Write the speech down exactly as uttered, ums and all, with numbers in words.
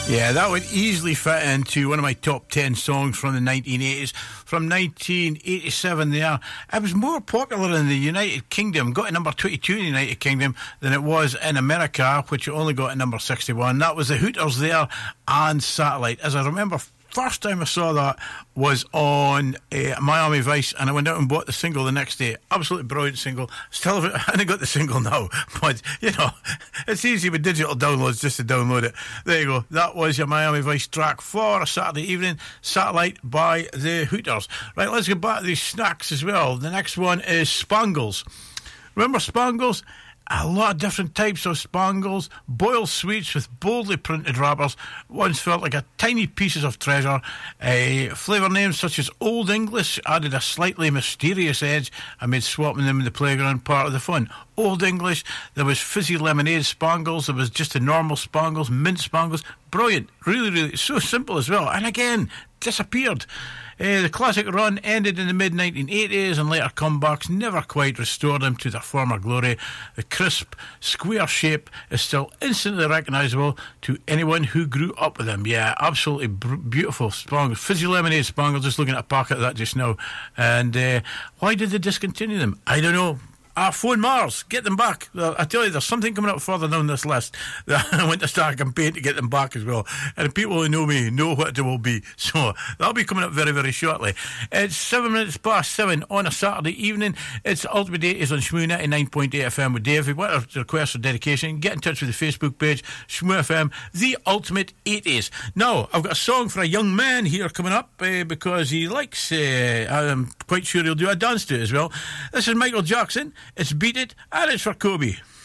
Yeah, that would easily fit into one of my top ten songs from the nineteen eighties. From nineteen eighty-seven there, it was more popular in the United Kingdom, got to number twenty-two in the United Kingdom than it was in America, which only got to number sixty-one. That was the Hooters there and Satellite. As I remember, first time I saw that was on uh, Miami Vice, and I went out and bought the single the next day. Absolutely brilliant single. Still haven't got the single now, but you know, it's easy with digital downloads just to download it. There you go. That was your Miami Vice track for a Saturday evening. Satellite by the Hooters. Right, let's get back to these snacks as well. The next one is Spangles. Remember Spangles? A lot of different types of Spangles, boiled sweets with boldly printed wrappers. Once felt like a tiny pieces of treasure. Uh, flavour names such as Old English added a slightly mysterious edge and made swapping them in the playground part of the fun. Old English, there was fizzy lemonade Spangles, there was just the normal Spangles, mint Spangles. Brilliant, really, really, so simple as well. And again, disappeared. Uh, the classic run ended in the mid nineteen eighties and later comebacks never quite restored them to their former glory. The crisp, square shape is still instantly recognisable to anyone who grew up with them. Yeah, absolutely b- beautiful Spangles. Fizzy lemonade Spangles, just looking at a packet of that just now. And uh, why did they discontinue them? I don't know. Ah, phone Mars, get them back. I tell you, there's something coming up further down this list that I want to start a campaign to get them back as well. And the people who know me know what it will be. So that'll be coming up very, very shortly. It's seven minutes past seven on a Saturday evening. It's Ultimate eighties on Shmoo ninety-nine point eight F M with Dave. If you want a request for dedication, get in touch with the Facebook page, Shmoo F M, The Ultimate eighties. Now, I've got a song for a young man here coming up uh, because he likes, uh, I'm quite sure he'll do a dance to it as well. This is Michael Jackson. It's Beat It, and it's for Kobe.